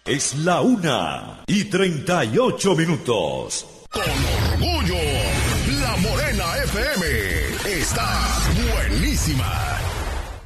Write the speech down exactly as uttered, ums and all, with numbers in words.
Es la una y treinta y ocho minutos. Con orgullo, la Morena F M está buenísima.